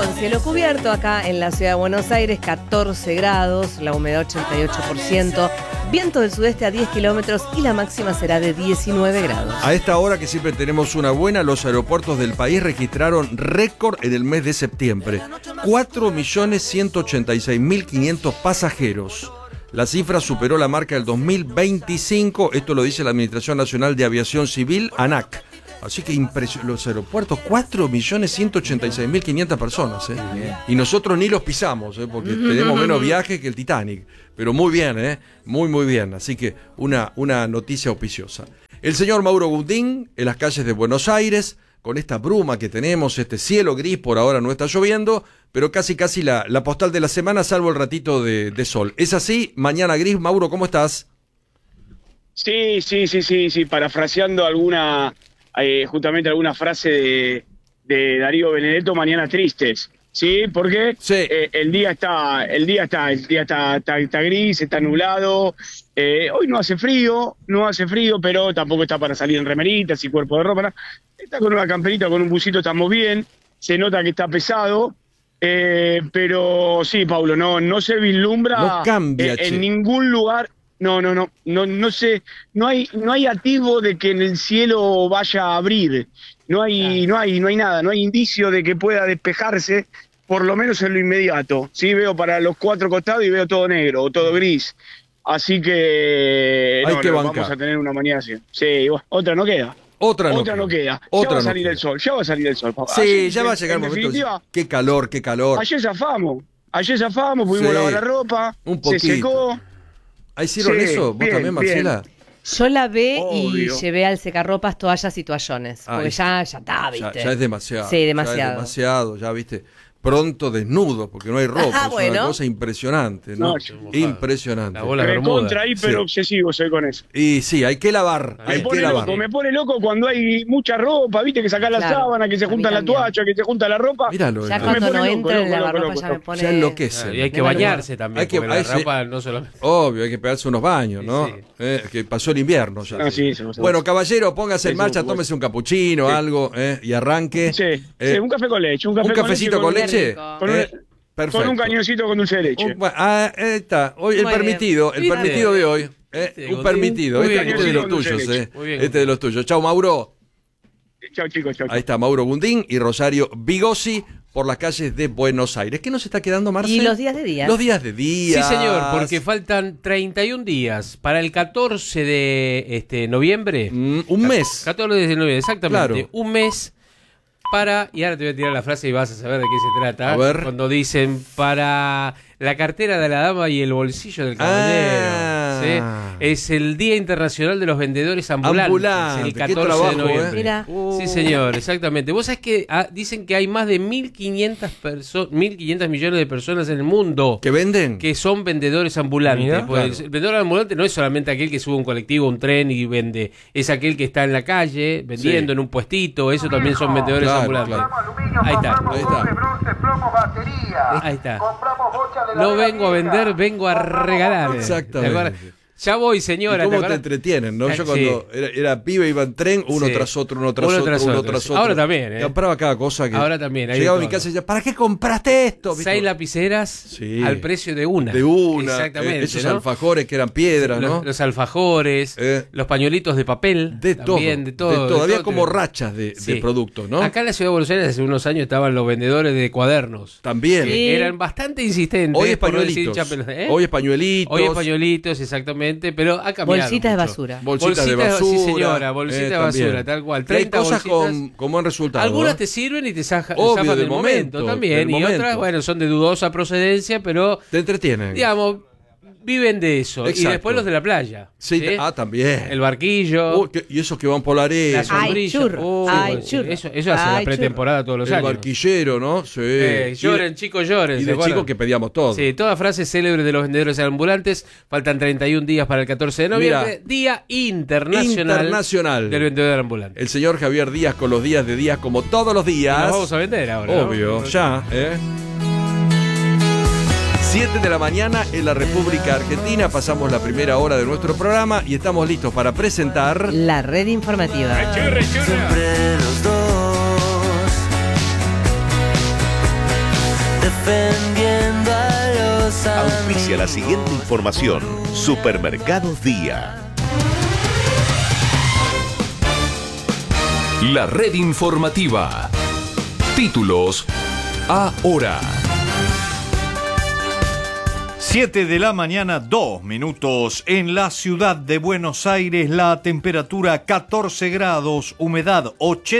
con cielo cubierto acá en la ciudad de Buenos Aires, 14 grados, la humedad 88%, viento del sudeste a 10 kilómetros y la máxima será de 19 grados. A esta hora que siempre tenemos una buena, los aeropuertos del país registraron récord en el mes de septiembre. 4.186.500 pasajeros. La cifra superó la marca del 2025, esto lo dice la Administración Nacional de Aviación Civil, ANAC. Así que los aeropuertos, 4.186.500 personas, ¿eh? Y nosotros ni los pisamos, porque tenemos menos viajes que el Titanic. Pero muy bien, muy bien. Así que una noticia auspiciosa. El señor Mauro Gundín, en las calles de Buenos Aires, con esta bruma que tenemos, este cielo gris, por ahora no está lloviendo, pero casi la postal de la semana, salvo el ratito de sol. ¿Es así? Mañana gris. Mauro, ¿cómo estás? Sí, parafraseando justamente alguna frase de Darío Benedetto, mañana tristes, ¿sí? Porque sí. El día está gris, está nublado. Hoy no hace frío, pero tampoco está para salir en remeritas y cuerpo de ropa. Está con una camperita, con un busito, estamos bien. Se nota que está pesado. Pero sí, Paulo, no se vislumbra no cambia, en ningún lugar. No sé, no hay atisbo de que en el cielo vaya a abrir. No hay nada, no hay indicio de que pueda despejarse, por lo menos en lo inmediato. Sí, veo para los cuatro costados y veo todo negro o todo gris. Así que vamos a tener una mañana así. Sí, otra no queda. Otra no queda. Ya va a salir el sol, papá. Sí, ya va a llegar el momento. Qué calor. Ayer zafamos, pudimos lavar la ropa, un poquito. Se secó. ¿Ahí hicieron eso? ¿Vos también, Marcela? Yo lavé Obvio. y llevé al secarropas toallas y toallones. Porque ya está, ¿viste? Ya es demasiado. Sí, demasiado. Ya es demasiado, ya, ¿viste? Pronto desnudo, porque no hay ropa. Es una cosa impresionante, ¿no? Impresionante. La bola contra hiper obsesivo soy con eso. Y sí, hay que lavar. Me pone loco cuando hay mucha ropa, ¿viste? Que sacar la sábana, que se junta la toalla, que se junta la ropa. Míralo. Ya cuando no entra en la lavarropa ya me pone... Ya enloquece. Y hay que bañarse también, porque la ropa no solamente... Obvio, hay que pegarse unos baños, ¿no? Sí. Que pasó el invierno ya. Bueno, caballero, póngase en marcha, tómese un capuchino, algo, y arranque. Sí, un café con leche. ¿Un cafecito con leche? Perfecto. Con un cañoncito con dulce de leche. Ahí está. Hoy el permitido de hoy. Un permitido. Este es de los tuyos. Este es de los tuyos. Chau, Mauro. Chau, chicos. Ahí está Mauro Gundín y Rosario Bigosi por las calles de Buenos Aires. ¿Qué nos está quedando, Marcelo? Y los días de día. Los días de día. Sí, señor, porque faltan 31 días para el 14 de noviembre. Un mes. 14 de noviembre, exactamente. Claro. Un mes. Y ahora te voy a tirar la frase y vas a saber de qué se trata. A ver. Cuando dicen para la cartera de la dama y el bolsillo del caballero. ¿Sí? Es el Día Internacional de los Vendedores Ambulantes. El 14 de noviembre. Mira. Sí, señor, exactamente. Vos sabés que dicen que hay más de 1.500 millones de personas en el mundo que venden, que son vendedores ambulantes. Pues, claro. El vendedor ambulante no es solamente aquel que sube un colectivo, un tren y vende. Es aquel que está en la calle vendiendo en un puestito. Eso también son vendedores ambulantes. Claro. Ahí está. No vengo a vender, vengo a regalar. Exactamente. Ya voy, señora. ¿Y cómo te entretienen, no? Yo cuando era pibe iba en tren, uno tras otro. Ahora también, compraba cada cosa que... Ahora también. Llegaba a mi casa y decía, ¿para qué compraste esto? 6 lapiceras al precio de una. Exactamente. Esos alfajores que eran piedras, ¿no? Los alfajores, los pañuelitos de papel. De todo. Había como rachas de productos, ¿no? Acá en la ciudad de Buenos Aires hace unos años estaban los vendedores de cuadernos. También. Eran bastante insistentes. Hoy es pañuelitos. Exactamente. Pero ha cambiado. Bolsitas de basura. Bolsitas de basura. Sí, señora, bolsitas de basura, tal cual. 30 cosas con buen resultado. Algunas te sirven y te zafan del momento también. Y otras, son de dudosa procedencia, pero te entretienen. Digamos, viven de eso. Exacto. Y después los de la playa. Sí. También. El barquillo. Y esos que van por la arena. La sombrilla. Eso hace la pretemporada todos los años. El barquillero, ¿no? Sí. Lloren, chicos, lloren. Y de chicos que pedíamos todo. Sí, toda frase célebre de los vendedores ambulantes. Faltan 31 días para el 14 de noviembre. Día Internacional del vendedor ambulante. El señor Javier Díaz con los días de días como todos los días. Y nos vamos a vender ahora. Obvio, ¿no? Ya, 7 de la mañana en la República Argentina, pasamos la primera hora de nuestro programa y estamos listos para presentar... La red informativa. Siempre los dos defendiendo a los amigos. Auspicia la siguiente información. Supermercados Día. La red informativa. Títulos ahora. 7 de la mañana, 2 minutos. En la ciudad de Buenos Aires, la temperatura 14 grados, humedad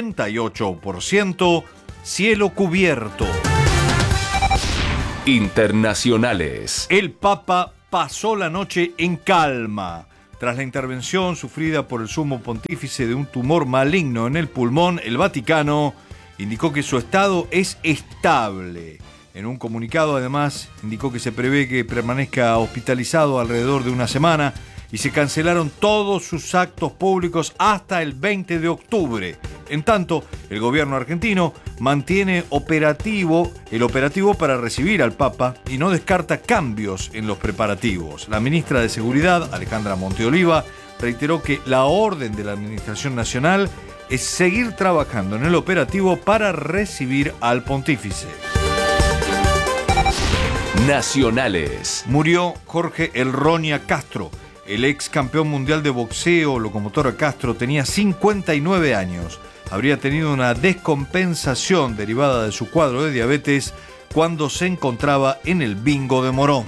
88%, cielo cubierto. Internacionales. El Papa pasó la noche en calma. Tras la intervención sufrida por el sumo pontífice de un tumor maligno en el pulmón, el Vaticano indicó que su estado es estable. En un comunicado, además, indicó que se prevé que permanezca hospitalizado alrededor de una semana y se cancelaron todos sus actos públicos hasta el 20 de octubre. En tanto, el gobierno argentino mantiene el operativo para recibir al Papa y no descarta cambios en los preparativos. La ministra de Seguridad, Alejandra Monteoliva, reiteró que la orden de la Administración Nacional es seguir trabajando en el operativo para recibir al pontífice. Nacionales. Murió Jorge El Roña Castro, el ex campeón mundial de boxeo. Locomotora Castro tenía 59 años. Habría tenido una descompensación derivada de su cuadro de diabetes cuando se encontraba en el bingo de Morón.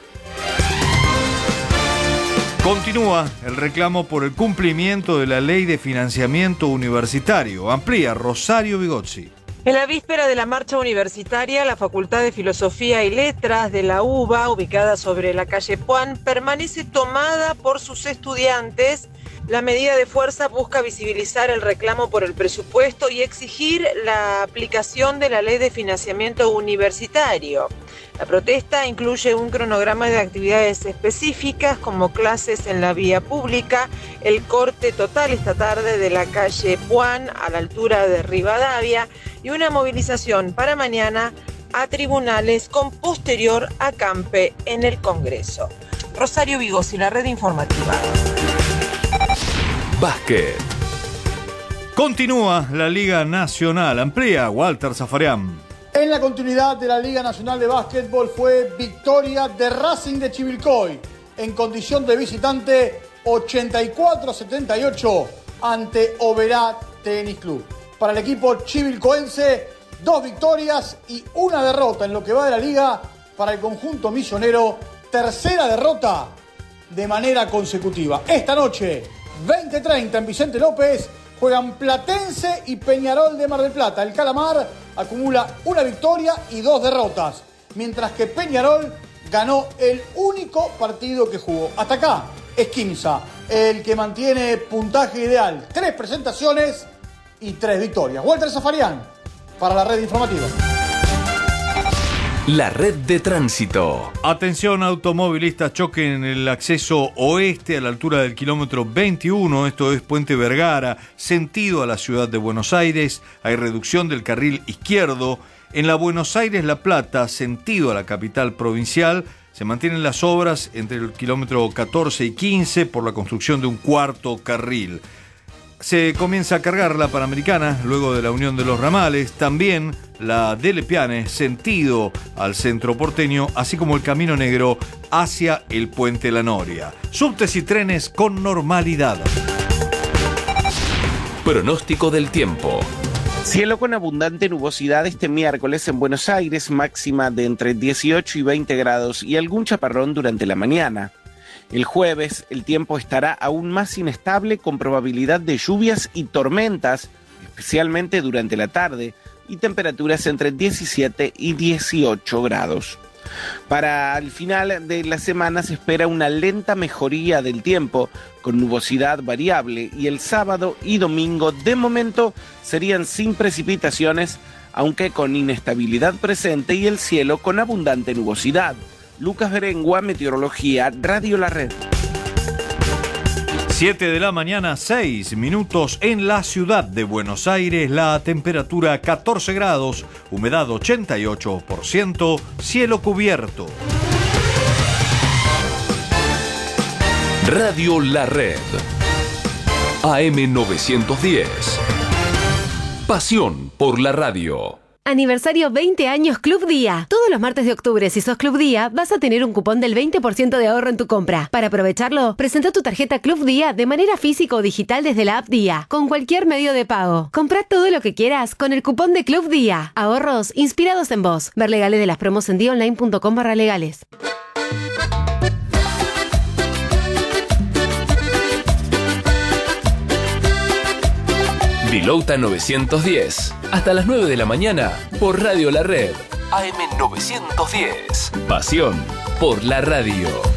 Continúa el reclamo por el cumplimiento de la ley de financiamiento universitario. Amplía Rosario Bigozzi. En la víspera de la marcha universitaria, la Facultad de Filosofía y Letras de la UBA, ubicada sobre la calle Puan, permanece tomada por sus estudiantes. La medida de fuerza busca visibilizar el reclamo por el presupuesto y exigir la aplicación de la ley de financiamiento universitario. La protesta incluye un cronograma de actividades específicas como clases en la vía pública, el corte total esta tarde de la calle Puan a la altura de Rivadavia y una movilización para mañana a tribunales con posterior acampe en el Congreso. Rosario Bigozzi, la red informativa. Básquet. Continúa la Liga Nacional. Amplía Walter Zafarian. En la continuidad de la Liga Nacional de Básquetbol fue victoria de Racing de Chivilcoy en condición de visitante 84-78 ante Oberá Tenis Club. Para el equipo chivilcoense, 2 victorias y 1 derrota en lo que va de la liga. Para el conjunto misionero, 3ª derrota de manera consecutiva. Esta noche, 20:30 en Vicente López, juegan Platense y Peñarol de Mar del Plata. El Calamar acumula 1 victoria y 2 derrotas, mientras que Peñarol ganó el único partido que jugó. Hasta acá es Quimsa, el que mantiene puntaje ideal. 3 presentaciones y 3 victorias. Walter Zafarian para la red informativa. La red de tránsito. Atención, automovilistas, choque en el acceso oeste a la altura del kilómetro 21, esto es Puente Vergara, sentido a la ciudad de Buenos Aires. Hay reducción del carril izquierdo. En la Buenos Aires-La Plata, sentido a la capital provincial, se mantienen las obras entre el kilómetro 14 y 15 por la construcción de un 4º carril. Se comienza a cargar la Panamericana luego de la unión de los ramales, también la de Lepiane, sentido al centro porteño, así como el Camino Negro hacia el Puente La Noria. Subtes y trenes con normalidad. Pronóstico del tiempo. Cielo con abundante nubosidad este miércoles en Buenos Aires, máxima de entre 18 y 20 grados y algún chaparrón durante la mañana. El jueves el tiempo estará aún más inestable con probabilidad de lluvias y tormentas, especialmente durante la tarde, y temperaturas entre 17 y 18 grados. Para el final de la semana se espera una lenta mejoría del tiempo con nubosidad variable y el sábado y domingo de momento serían sin precipitaciones, aunque con inestabilidad presente y el cielo con abundante nubosidad. Lucas Berengua, Meteorología, Radio La Red. 7 de la mañana, 6 minutos en la ciudad de Buenos Aires, la temperatura 14 grados, humedad 88%, cielo cubierto. Radio La Red. AM 910. Pasión por la radio. Aniversario 20 años Club Día. Todos los martes de octubre, si sos Club Día, vas a tener un cupón del 20% de ahorro en tu compra. Para aprovecharlo, presenta tu tarjeta Club Día de manera física o digital desde la app Día, con cualquier medio de pago. Comprá todo lo que quieras con el cupón de Club Día. Ahorros inspirados en vos. Ver legales de las promos en diaonline.com/legales. Vilouta 910. Hasta las 9 de la mañana por Radio La Red. AM 910. Pasión por la radio.